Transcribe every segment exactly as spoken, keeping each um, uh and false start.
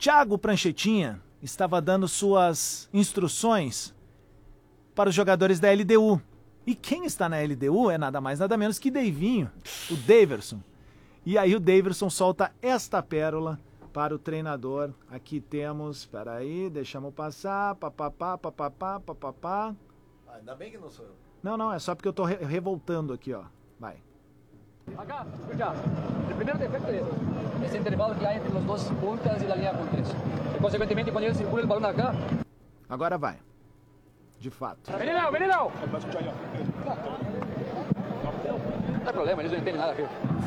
Thiago Pranchetinha estava dando suas instruções para os jogadores da L D U. E quem está na L D U é nada mais nada menos que Deivinho, o Daverson. E aí o Daverson solta esta pérola para o treinador. Aqui temos, espera aí, deixamos passar, papapá, papapá, papapá. Ah, ainda bem que não sou eu. Não, não, é só porque eu tô re revoltando aqui, ó. Vai. Acá, escucha, el primer defecto es ese intervalo que hay entre los dos puntas y la línea con tres. Y consecuentemente, cuando él circula el balón acá... Agora vai. De fato. Menino, menino! Não tem problema, eles não entendem nada, filho.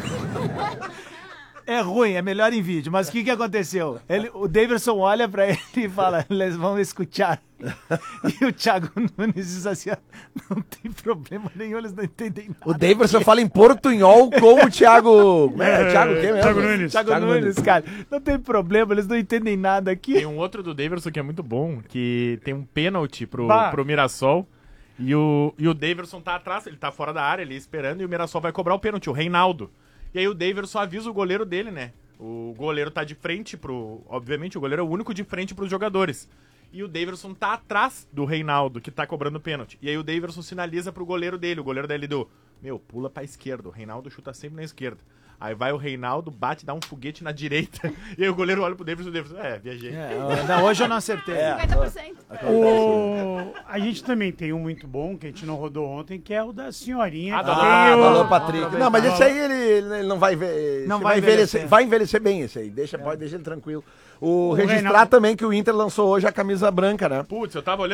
É ruim, é melhor em vídeo, mas o que que aconteceu? Ele, o Daverson olha pra ele e fala, eles vão escutar. E o Thiago Nunes diz assim, não tem problema nenhum, eles não entendem nada. O Daverson fala em portunhol com o Thiago... Como é? Thiago o quê mesmo? Thiago Nunes. Thiago, Thiago Nunes, Nunes, cara. Não tem problema, eles não entendem nada aqui. Tem um outro do Daverson que é muito bom, que tem um pênalti pro, pro Mirassol. E o, e o Daverson tá atrás, ele tá fora da área, ele esperando, e o Mirassol vai cobrar o pênalti, o Reinaldo. E aí o Daverson avisa o goleiro dele, né? O goleiro tá de frente pro... Obviamente, o goleiro é o único de frente pros jogadores. E o Daverson tá atrás do Reinaldo, que tá cobrando o pênalti. E aí o Daverson sinaliza pro goleiro dele, o goleiro dele do... Meu, pula pra esquerda, o Reinaldo chuta sempre na esquerda. Aí vai o Reinaldo, bate, dá um foguete na direita. E aí o goleiro olha pro Daverson e o Daverson... É, viajei. É, não, hoje eu não acertei. É. cinquenta por cento. O... A gente também tem um muito bom, que a gente não rodou ontem, que é o da senhorinha. Ah, que ah eu... falou, Patrick. Não, mas esse aí ele, ele não vai ver. Não vai vai envelhecer. envelhecer. Vai envelhecer bem esse aí. Deixa, é. Pode deixar ele tranquilo. O, O registrar Reinaldo... também que o Inter lançou hoje a camisa branca, né? Putz, eu tava olhando.